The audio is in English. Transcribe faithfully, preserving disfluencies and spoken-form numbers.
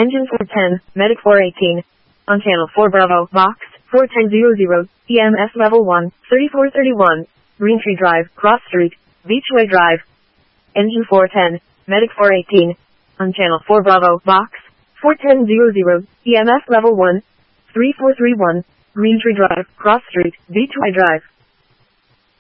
Engine four ten, Medic four eighteen. On channel four Bravo, box, four ten hundred, E M S level one, thirty-four thirty-one, Greentree Drive, Cross Street, Beachway Drive. Engine four ten, Medic four eighteen. On channel four Bravo, box, four ten hundred, E M S level one, three four three one, Greentree Drive, Cross Street, Beachway Drive.